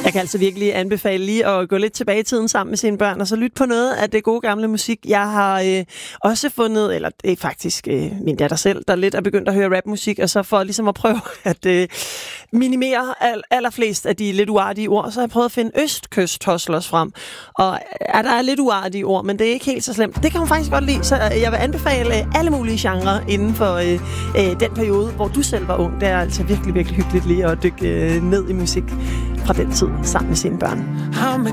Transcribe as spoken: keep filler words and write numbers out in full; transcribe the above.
Jeg kan altså virkelig anbefale lige at gå lidt tilbage i tiden sammen med sine børn, og så lytte på noget af det gode gamle musik. Jeg har øh, også fundet, eller det er faktisk øh, min datter selv, der lidt er begyndt at høre rapmusik, og så for ligesom at prøve at øh, minimere al, allerflest af de lidt uartige ord, så har jeg prøvet at finde Østkyst Hustlers frem. Og ja, der er lidt uartige ord, men det er ikke helt så slemt. Det kan hun faktisk godt lide, så jeg vil anbefale alle mulige genrer inden for øh, øh, den periode, hvor du selv var ung. Det er altså virkelig, virkelig hyggeligt lige at dykke øh, ned i musik fra den tid sammen med sine børn.